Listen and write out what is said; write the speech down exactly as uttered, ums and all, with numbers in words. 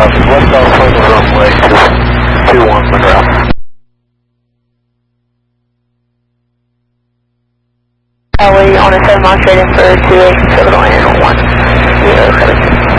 thousand, left off on the runway to two one Monroe. Uh, we on a seven mile straight in for two eight, seven one, one zero seven.